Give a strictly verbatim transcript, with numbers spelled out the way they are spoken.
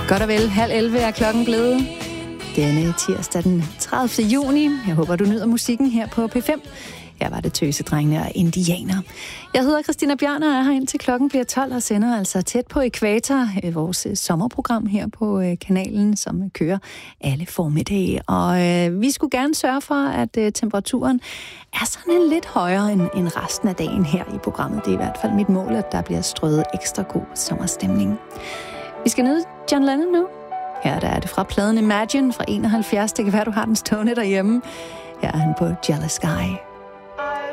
Godt og vel, halv elleve er klokken blevet. Denne tirsdag den tredivte juni. Jeg håber, du nyder musikken her på P fem. Her var det Tøsedrengene og Indianer. Jeg hedder Christina Bjørn og er her indtil klokken bliver tolv og sender altså tæt på Ækvator, vores sommerprogram her på kanalen, som kører alle formiddage. Og øh, vi skulle gerne sørge for, at øh, temperaturen er sådan en lidt højere end, end resten af dagen her i programmet. Det er i hvert fald mit mål, at der bliver strøget ekstra god sommerstemning. Vi skal nyde John Lennon nu. Her der er det fra pladen Imagine fra enoghalvfjerds. Det kan være, du har den stående derhjemme. Her er han på Jealous Guy.